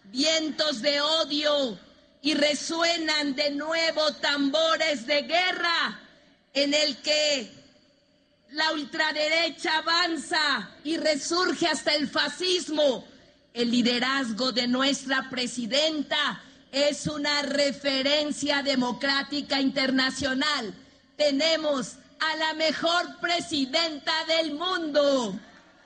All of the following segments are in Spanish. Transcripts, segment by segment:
vientos de odio y resuenan de nuevo tambores de guerra en el que la ultraderecha avanza y resurge hasta el fascismo. El liderazgo de nuestra presidenta es una referencia democrática internacional. Tenemos a la mejor presidenta del mundo.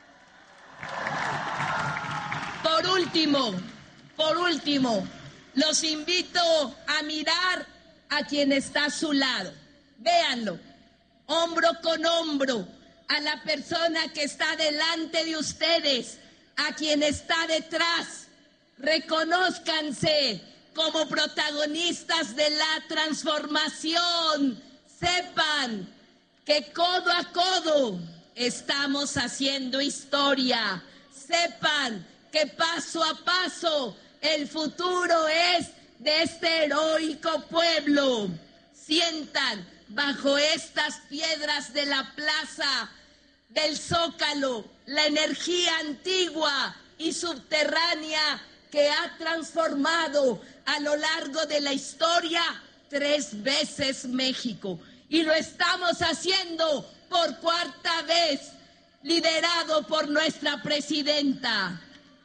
Por último, los invito a mirar a quien está a su lado. Véanlo, hombro con hombro, a la persona que está delante de ustedes, a quien está detrás. Reconózcanse como protagonistas de la transformación. Sepan que codo a codo estamos haciendo historia. Sepan que paso a paso el futuro es de este heroico pueblo. Sientan bajo estas piedras de la plaza del Zócalo la energía antigua y subterránea que ha transformado a lo largo de la historia 3 veces México. Y lo estamos haciendo por 4ª vez, liderado por nuestra presidenta.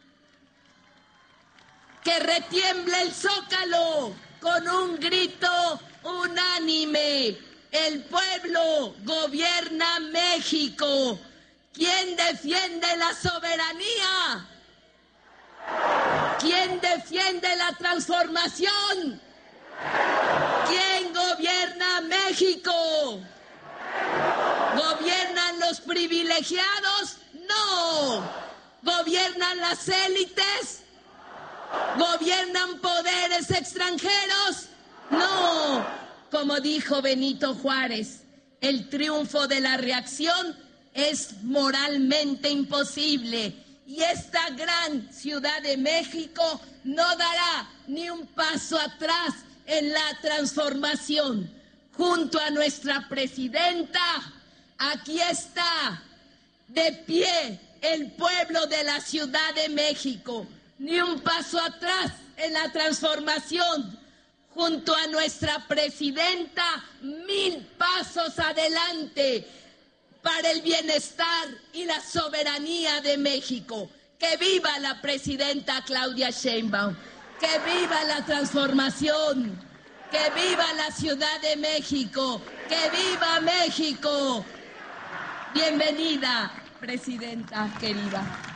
Que retiemble el Zócalo con un grito unánime. El pueblo gobierna México. ¿Quién defiende la soberanía? ¿Quién defiende la transformación? ¿Quién gobierna México? ¿Gobiernan los privilegiados? No. ¿Gobiernan las élites? ¿Gobiernan poderes extranjeros? No. Como dijo Benito Juárez, el triunfo de la reacción es moralmente imposible. Y esta gran Ciudad de México no dará ni un paso atrás en la transformación. Junto a nuestra presidenta, aquí está de pie el pueblo de la Ciudad de México. Ni un paso atrás en la transformación. Junto a nuestra presidenta, 1000 pasos adelante para el bienestar y la soberanía de México. ¡Que viva la presidenta Claudia Sheinbaum! ¡Que viva la transformación! ¡Que viva la Ciudad de México! ¡Que viva México! Bienvenida, presidenta querida.